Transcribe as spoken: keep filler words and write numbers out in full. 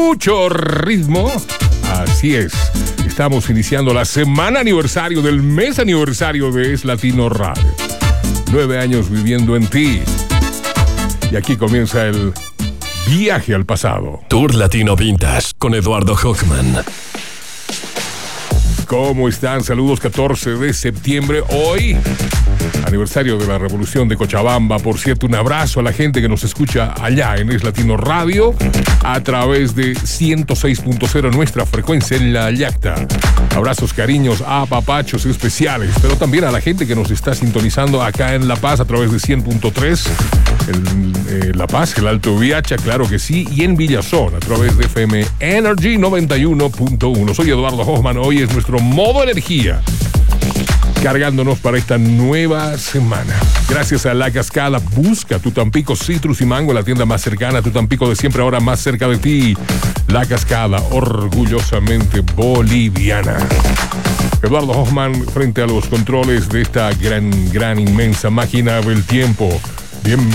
mucho ritmo. Así es. Estamos iniciando la semana aniversario del mes aniversario de Es Latino Radio. Nueve años viviendo en ti. Y aquí comienza el viaje al pasado. Tour Latino Vintage con Eduardo Hochman. ¿Cómo están? Saludos, catorce de septiembre. Hoy, aniversario de la Revolución de Cochabamba. Por cierto, un abrazo a la gente que nos escucha allá en Es Latino Radio a través de ciento seis punto cero, nuestra frecuencia en La Yacta. Abrazos, cariños, apapachos especiales, pero también a la gente que nos está sintonizando acá en La Paz a través de cien punto tres, en eh, La Paz, el Alto Viacha, claro que sí, y en Villazón a través de F M Energy noventa y uno punto uno. Soy Eduardo Hochman, hoy es nuestro modo energía, cargándonos para esta nueva semana. Gracias a La Cascada, busca tu Tampico Citrus y Mango, la tienda más cercana, tu Tampico de siempre, ahora más cerca de ti. La Cascada, orgullosamente boliviana. Eduardo Hochman frente a los controles de esta gran, gran, inmensa máquina del tiempo. Bien,